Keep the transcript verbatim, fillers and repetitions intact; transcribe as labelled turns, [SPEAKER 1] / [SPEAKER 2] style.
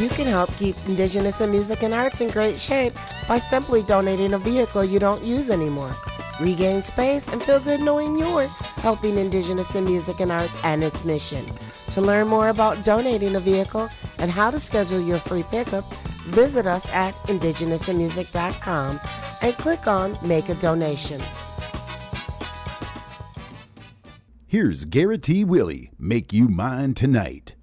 [SPEAKER 1] You can help keep Indigenous in Music and Arts in great shape by simply donating a vehicle you don't use anymore. Regain space and feel good knowing you're helping Indigenous in Music and Arts and its mission. To learn more about donating a vehicle and how to schedule your free pickup, visit us at indigenous in music dot com and click on Make a Donation.
[SPEAKER 2] Here's Garrett T. Willie, Make You Mine Tonight.